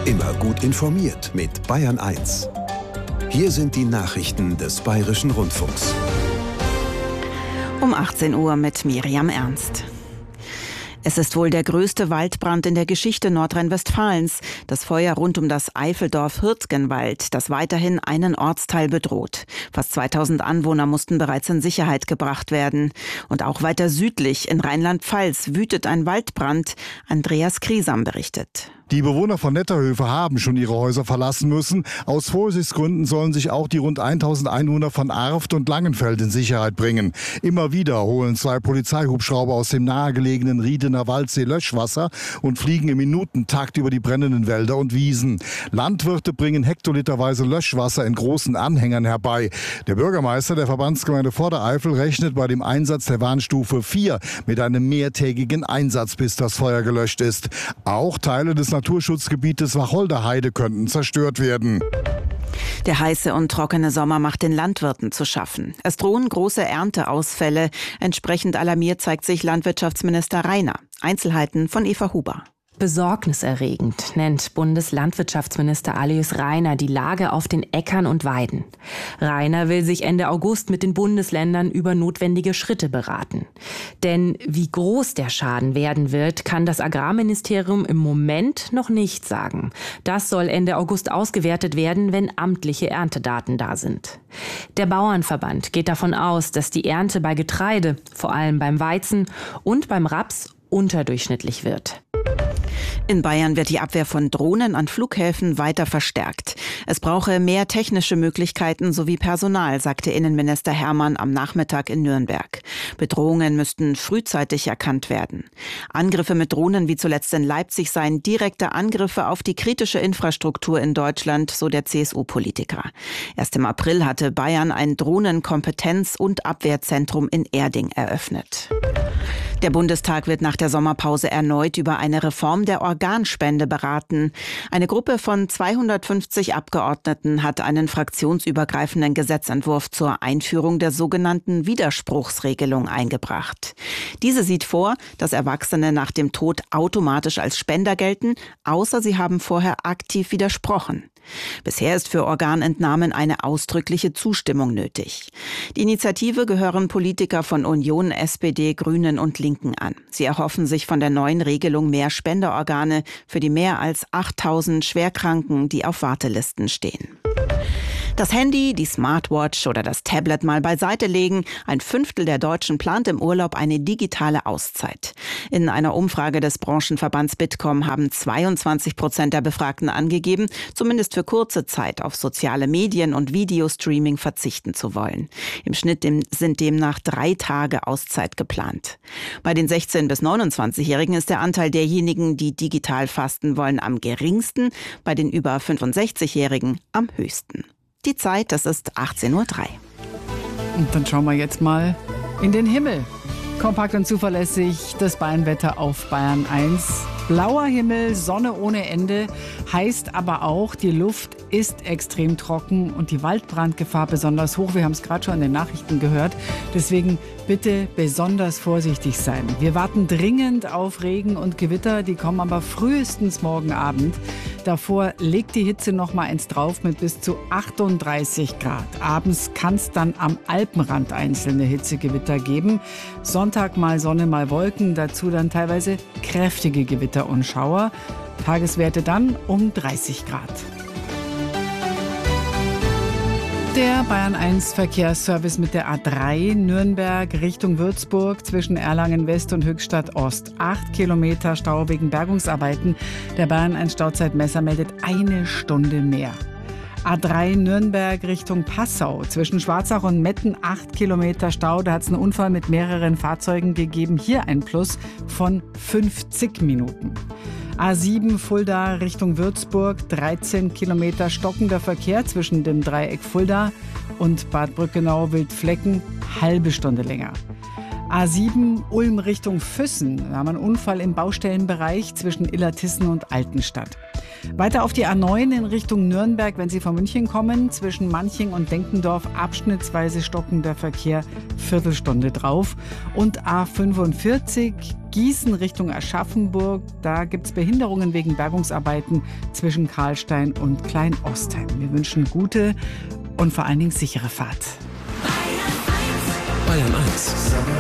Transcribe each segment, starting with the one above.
Immer gut informiert mit Bayern 1. Hier sind die Nachrichten des Bayerischen Rundfunks. Um 18 Uhr mit Miriam Ernst. Es ist wohl der größte Waldbrand in der Geschichte Nordrhein-Westfalens. Das Feuer rund um das Eifeldorf Hürtgenwald, das weiterhin einen Ortsteil bedroht. Fast 2000 Anwohner mussten bereits in Sicherheit gebracht werden. Und auch weiter südlich in Rheinland-Pfalz wütet ein Waldbrand. Andreas Kriesam berichtet. Die Bewohner von Netterhöfe haben schon ihre Häuser verlassen müssen. Aus Vorsichtsgründen sollen sich auch die rund 1000 Einwohner von Arft und Langenfeld in Sicherheit bringen. Immer wieder holen 2 Polizeihubschrauber aus dem nahegelegenen Riedener Waldsee Löschwasser und fliegen im Minutentakt über die brennenden Wälder und Wiesen. Landwirte bringen hektoliterweise Löschwasser in großen Anhängern herbei. Der Bürgermeister der Verbandsgemeinde Vordereifel rechnet bei dem Einsatz der Warnstufe 4 mit einem mehrtägigen Einsatz, bis das Feuer gelöscht ist. Auch Teile des Naturschutzgebietes Wacholderheide könnten zerstört werden. Der heiße und trockene Sommer macht den Landwirten zu schaffen. Es drohen große Ernteausfälle. Entsprechend alarmiert zeigt sich Landwirtschaftsminister Rainer. Einzelheiten von Eva Huber. Besorgniserregend nennt Bundeslandwirtschaftsminister Alois Rainer die Lage auf den Äckern und Weiden. Rainer will sich Ende August mit den Bundesländern über notwendige Schritte beraten. Denn wie groß der Schaden werden wird, kann das Agrarministerium im Moment noch nicht sagen. Das soll Ende August ausgewertet werden, wenn amtliche Erntedaten da sind. Der Bauernverband geht davon aus, dass die Ernte bei Getreide, vor allem beim Weizen und beim Raps, unterdurchschnittlich wird. In Bayern wird die Abwehr von Drohnen an Flughäfen weiter verstärkt. Es brauche mehr technische Möglichkeiten sowie Personal, sagte Innenminister Hermann am Nachmittag in Nürnberg. Bedrohungen müssten frühzeitig erkannt werden. Angriffe mit Drohnen wie zuletzt in Leipzig seien direkte Angriffe auf die kritische Infrastruktur in Deutschland, so der CSU-Politiker. Erst im April hatte Bayern ein Drohnenkompetenz- und Abwehrzentrum in Erding eröffnet. Der Bundestag wird nach der Sommerpause erneut über eine Reform der Organspende beraten. Eine Gruppe von 250 Abgeordneten hat einen fraktionsübergreifenden Gesetzentwurf zur Einführung der sogenannten Widerspruchsregelung eingebracht. Diese sieht vor, dass Erwachsene nach dem Tod automatisch als Spender gelten, außer sie haben vorher aktiv widersprochen. Bisher ist für Organentnahmen eine ausdrückliche Zustimmung nötig. Die Initiative gehören Politiker von Union, SPD, Grünen und Linken an. Sie erhoffen sich von der neuen Regelung mehr Spenderorgane für die mehr als 8000 Schwerkranken, die auf Wartelisten stehen. Das Handy, die Smartwatch oder das Tablet mal beiseite legen. 1/5 der Deutschen plant im Urlaub eine digitale Auszeit. In einer Umfrage des Branchenverbands Bitkom haben 22% der Befragten angegeben, zumindest für kurze Zeit auf soziale Medien und Videostreaming verzichten zu wollen. Im Schnitt sind demnach 3 Tage Auszeit geplant. Bei den 16- bis 29-Jährigen ist der Anteil derjenigen, die digital fasten wollen, am geringsten, bei den über 65-Jährigen am höchsten. Die Zeit, das ist 18:03 Uhr. Und dann schauen wir jetzt mal in den Himmel. Kompakt und zuverlässig das Bayernwetter auf Bayern 1. Blauer Himmel, Sonne ohne Ende, heißt aber auch, die Luft ist extrem trocken und die Waldbrandgefahr besonders hoch. Wir haben es gerade schon in den Nachrichten gehört. Deswegen bitte besonders vorsichtig sein. Wir warten dringend auf Regen und Gewitter, die kommen aber frühestens morgen Abend. Davor legt die Hitze noch mal eins drauf mit bis zu 38 Grad. Abends kann es dann am Alpenrand einzelne Hitzegewitter geben. Sonntag mal Sonne, mal Wolken, dazu dann teilweise kräftige Gewitter und Schauer. Tageswerte dann um 30 Grad. Der Bayern 1 Verkehrsservice mit der A3 Nürnberg Richtung Würzburg zwischen Erlangen West und Höchstadt Ost. 8 Kilometer Stau wegen Bergungsarbeiten. Der Bayern 1 Stauzeitmesser meldet 1 Stunde mehr. A3 Nürnberg Richtung Passau. Zwischen Schwarzach und Metten 8 Kilometer Stau. Da hat es einen Unfall mit mehreren Fahrzeugen gegeben. Hier ein Plus von 50 Minuten. A7 Fulda Richtung Würzburg, 13 Kilometer stockender Verkehr zwischen dem Dreieck Fulda und Bad Brückenau-Wildflecken, halbe Stunde länger. A7 Ulm Richtung Füssen, da haben wir einen Unfall im Baustellenbereich zwischen Illertissen und Altenstadt. Weiter auf die A9 in Richtung Nürnberg, wenn Sie von München kommen. Zwischen Manching und Denkendorf abschnittsweise stockender Verkehr, Viertelstunde drauf. Und A45 Gießen Richtung Aschaffenburg. Da gibt es Behinderungen wegen Bergungsarbeiten zwischen Karlstein und Kleinostheim. Wir wünschen gute und vor allen Dingen sichere Fahrt. Bayern 1.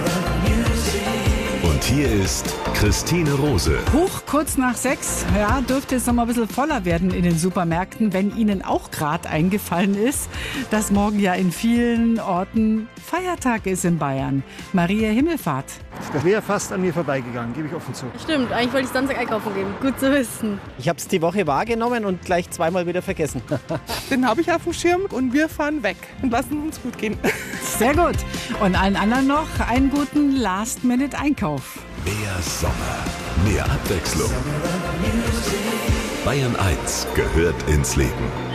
Und hier ist Christine Rose. Hoch kurz nach 6, ja, dürfte es noch mal ein bisschen voller werden in den Supermärkten, wenn Ihnen auch gerade eingefallen ist, dass morgen ja in vielen Orten Feiertag ist in Bayern. Maria Himmelfahrt. Das wäre fast an mir vorbeigegangen, gebe ich offen zu. Stimmt, eigentlich wollte ich Samstag einkaufen gehen. Gut zu wissen. Ich habe es die Woche wahrgenommen und gleich zweimal wieder vergessen. Den habe ich auf dem Schirm und wir fahren weg und lassen uns gut gehen. Sehr gut. Und allen anderen noch einen guten Last-Minute-Einkauf. Mehr Sommer, mehr Abwechslung. Bayern 1 gehört ins Leben.